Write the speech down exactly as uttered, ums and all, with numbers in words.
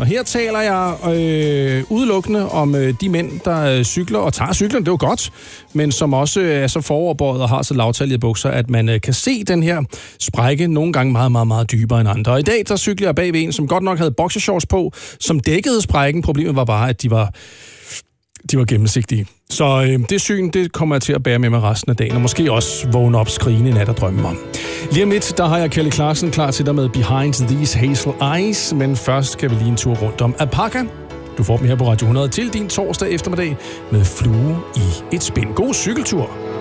Og her taler jeg øh, udelukkende om øh, de mænd, der øh, cykler og tager cyklen, det er jo godt, men som også er så foroverbøjet og har så lavtallige bukser, at man øh, kan se den her sprække nogle gange meget, meget, meget dybere end andre. Og i dag, der cykler jeg bag ved en, som godt nok havde boxershorts på, som dækkede sprækken. Problemet var bare, at de var... De var gennemsigtige. Så øh, det syn, det kommer jeg til at bære med mig resten af dagen, og måske også vågne op skrigende i nat og drømme om. Lige om lidt, der har jeg Kelly Clarkson klar til dig med Behind These Hazel Eyes, men først skal vi lige en tur rundt om Alpaca. Du får dem her på Radio hundrede til din torsdag eftermiddag med Flue i et spin. God cykeltur!